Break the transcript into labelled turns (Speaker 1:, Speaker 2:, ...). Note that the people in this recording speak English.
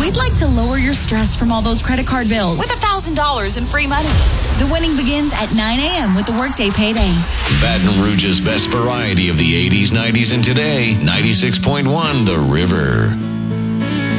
Speaker 1: We'd like to lower your stress from all those credit card bills with $1,000 in free money. The winning begins at 9 a.m. with the Workday Payday.
Speaker 2: Baton Rouge's best variety of the 80s, 90s, and today. 96.1 The River.